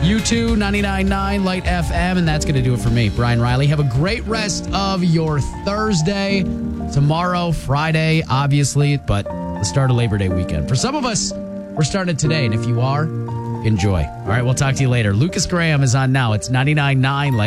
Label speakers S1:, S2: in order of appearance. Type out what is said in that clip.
S1: You too, 99.9 Light FM, and that's going to do it for me, Brian Riley. Have a great rest of your Thursday. Tomorrow, Friday, obviously, but the start of Labor Day weekend. For some of us, we're starting it today, and if you are, enjoy. All right, we'll talk to you later. Lucas Graham is on now. It's 99.9 Light